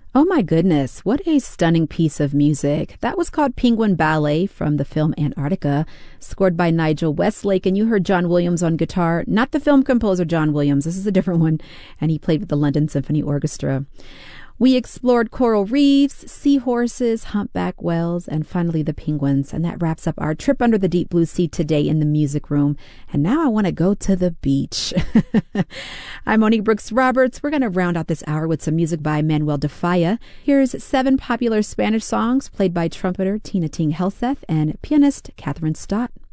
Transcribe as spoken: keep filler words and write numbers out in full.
Oh my goodness, what a stunning piece of music. That was called Penguin Ballet from the film Antarctica, scored by Nigel Westlake, and you heard John Williams on guitar, not the film composer John Williams, this is a different one, and he played with the London Symphony Orchestra. We explored coral reefs, seahorses, humpback whales, and finally the penguins. And that wraps up our trip under the deep blue sea today in the music room. And now I want to go to the beach. I'm Monique Brooks Roberts. We're going to round out this hour with some music by Manuel de Falla. Here's seven popular Spanish songs played by trumpeter Tina Ting Helseth and pianist Catherine Stott.